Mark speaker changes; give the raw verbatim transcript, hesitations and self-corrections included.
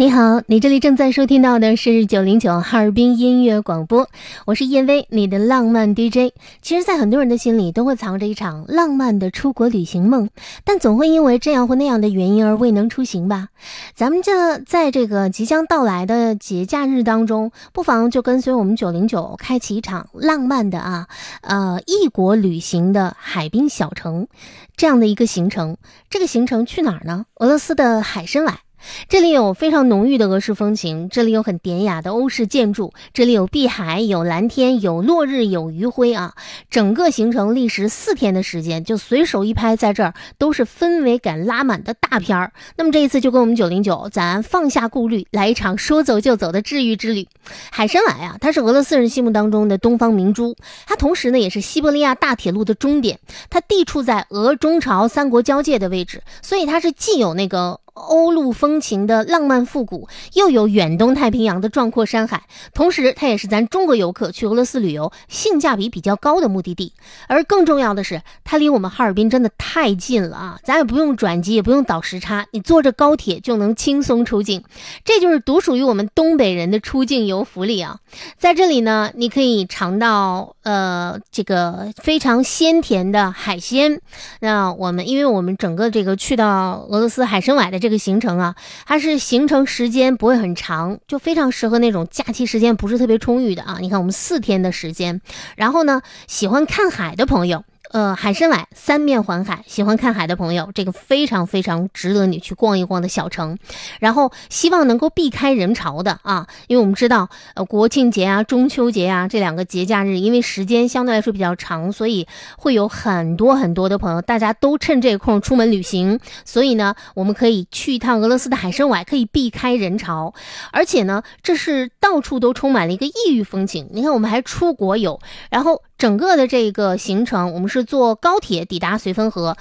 Speaker 1: 你好，你这里正在收听到的是九零九哈尔滨音乐广播，我是燕薇，你的浪漫 D J。 其实在很多人的心里都会藏着一场浪漫的出国旅行梦，但总会因为这样或那样的原因而未能出行吧。咱们这在这个即将到来的节假日当中，不妨就跟随我们九零九开启一场浪漫的啊呃异国旅行的海滨小城这样的一个行程。这个行程去哪儿呢？俄罗斯的海参崴。这里有非常浓郁的俄式风情，这里有很典雅的欧式建筑，这里有碧海，有蓝天，有落日，有余晖啊！整个行程历时四天的时间，就随手一拍，在这儿都是氛围感拉满的大片儿。那么这一次就跟我们九零九，咱放下顾虑，来一场说走就走的治愈之旅。海参崴啊，它是俄罗斯人心目当中的东方明珠，它同时呢也是西伯利亚大铁路的终点，它地处在俄中朝三国交界的位置，所以它是既有那个欧陆风情的浪漫复古，又有远东太平洋的壮阔山海，同时它也是咱中国游客去俄罗斯旅游性价比比较高的目的地。而更重要的是，它离我们哈尔滨真的太近了啊，咱也不用转机，也不用倒时差，你坐着高铁就能轻松出境，这就是独属于我们东北人的出境游福利啊。在这里呢，你可以尝到呃这个非常鲜甜的海鲜。那我们因为我们整个这个去到俄罗斯海参崴的这个行程啊，它是行程时间不会很长，就非常适合那种假期时间不是特别充裕的啊。你看我们四天的时间，然后呢，喜欢看海的朋友，呃，海参崴三面环海，喜欢看海的朋友，这个非常非常值得你去逛一逛的小城。然后希望能够避开人潮的啊，因为我们知道，呃，国庆节啊、中秋节啊这两个节假日，因为时间相对来说比较长，所以会有很多很多的朋友，大家都趁这个空出门旅行。所以呢，我们可以去一趟俄罗斯的海参崴，可以避开人潮，而且呢，这是到处都充满了一个异域风情。你看，我们还出国游，然后整个的这个行程，我们是坐高铁抵达绥芬河，